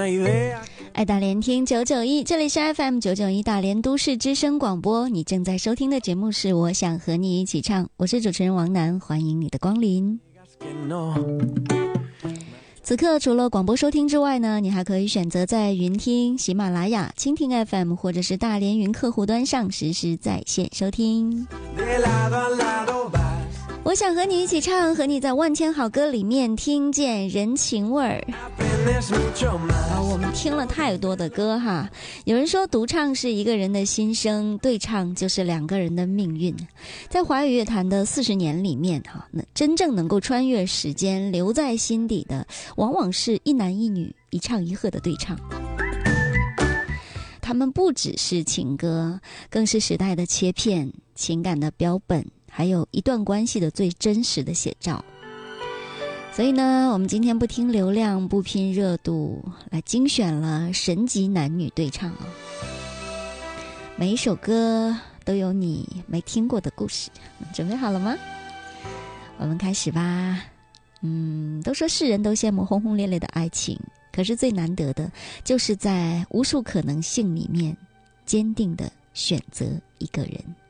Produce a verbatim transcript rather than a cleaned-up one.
爱大连听九九一，这里是 F M 九九一大连都市之声广播，你正在收听的节目是我想和你一起唱，我是主持人王楠，欢迎你的光临。此刻除了广播收听之外呢，你还可以选择在云听、喜马拉雅、蜻蜓 F M 或者是大连云客户端上实时在线收听。我想和你一起唱，和你在万千好歌里面听见人情味儿。啊，我们听了太多的歌哈，有人说独唱是一个人的心声，对唱就是两个人的命运。在华语乐坛的四十年里面哈，那真正能够穿越时间留在心底的，往往是一男一女一唱一和的对唱。他们不只是情歌，更是时代的切片，情感的标本，还有一段关系的最真实的写照。所以呢，我们今天不听流量，不拼热度，来精选了神级男女对唱哦。每一首歌都有你没听过的故事，准备好了吗？我们开始吧。嗯，都说世人都羡慕轰轰烈烈的爱情，可是最难得的就是在无数可能性里面坚定地选择一个人。